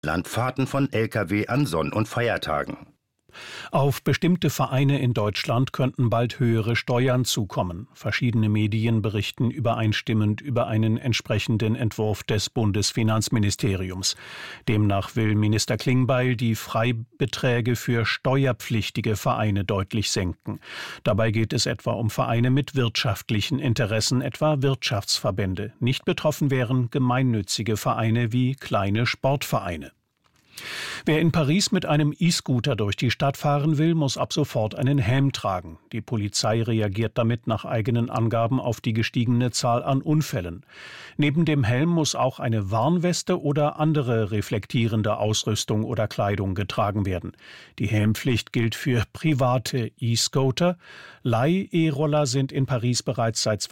Landfahrten von Lkw an Sonn- und Feiertagen. Auf bestimmte Vereine in Deutschland könnten bald höhere Steuern zukommen. Verschiedene Medien berichten übereinstimmend über einen entsprechenden Entwurf des Bundesfinanzministeriums. Demnach will Minister Klingbeil die Freibeträge für steuerpflichtige Vereine deutlich senken. Dabei geht es etwa um Vereine mit wirtschaftlichen Interessen, etwa Wirtschaftsverbände. Nicht betroffen wären gemeinnützige Vereine wie kleine Sportvereine. Wer in Paris mit einem E-Scooter durch die Stadt fahren will, muss ab sofort einen Helm tragen. Die Polizei reagiert damit nach eigenen Angaben auf die gestiegene Zahl an Unfällen. Neben dem Helm muss auch eine Warnweste oder andere reflektierende Ausrüstung oder Kleidung getragen werden. Die Helmpflicht gilt für private E-Scooter. Leih-E-Roller sind in Paris bereits seit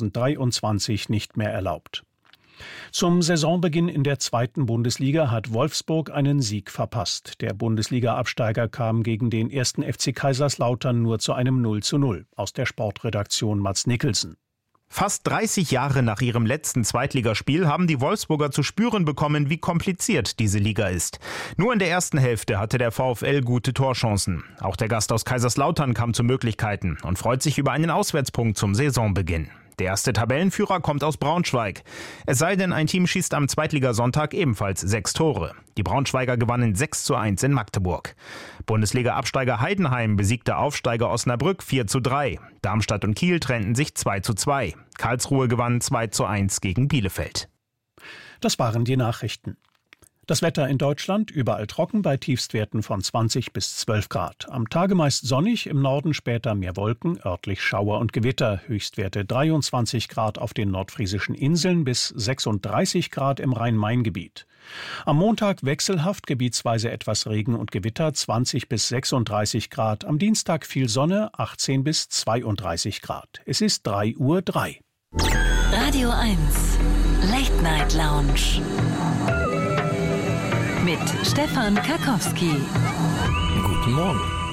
2023 nicht mehr erlaubt. Zum Saisonbeginn in der 2. Bundesliga hat Wolfsburg einen Sieg verpasst. Der Bundesliga-Absteiger kam gegen den 1. FC Kaiserslautern nur zu einem 0:0. Aus der Sportredaktion Mats Nicholson. Fast 30 Jahre nach ihrem letzten Zweitligaspiel haben die Wolfsburger zu spüren bekommen, wie kompliziert diese Liga ist. Nur in der ersten Hälfte hatte der VfL gute Torchancen. Auch der Gast aus Kaiserslautern kam zu Möglichkeiten und freut sich über einen Auswärtspunkt zum Saisonbeginn. Der erste Tabellenführer kommt aus Braunschweig. Es sei denn, ein Team schießt am Zweitligasonntag ebenfalls 6 Tore. Die Braunschweiger gewannen 6:1 in Magdeburg. Bundesliga-Absteiger Heidenheim besiegte Aufsteiger Osnabrück 4:3. Darmstadt und Kiel trennten sich 2:2. Karlsruhe gewann 2:1 gegen Bielefeld. Das waren die Nachrichten. Das Wetter in Deutschland überall trocken bei Tiefstwerten von 20 bis 12 Grad. Am Tage meist sonnig, im Norden später mehr Wolken, örtlich Schauer und Gewitter. Höchstwerte 23 Grad auf den nordfriesischen Inseln bis 36 Grad im Rhein-Main-Gebiet. Am Montag wechselhaft, gebietsweise etwas Regen und Gewitter, 20 bis 36 Grad. Am Dienstag viel Sonne, 18 bis 32 Grad. Es ist 3:03 Uhr. Radio 1, Late Night Lounge. Mit Stefan Karkowski. Guten Morgen.